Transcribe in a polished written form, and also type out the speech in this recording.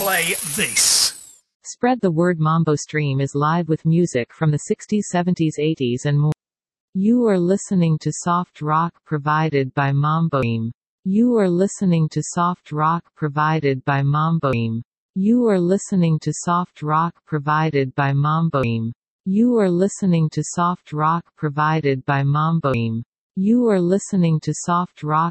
play this. Spread the word. Mambo Stream is live with music from the 60s, 70s, 80s and more. You are listening to soft rock provided by Mambo Stream. You are listening to soft rock provided by Mambo Stream. You are listening to soft rock provided by Mambo Stream. You are listening to soft rock provided by Mambo Stream. You are listening to soft rock